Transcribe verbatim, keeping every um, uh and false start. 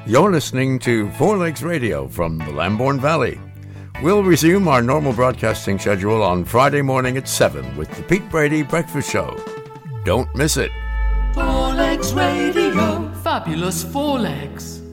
You're listening to Four Legs Radio from the Lambourne Valley. We'll resume our normal broadcasting schedule on Friday morning at seven with the Pete Brady Breakfast Show. Don't miss it. Four Legs Radio. Fabulous Four Legs.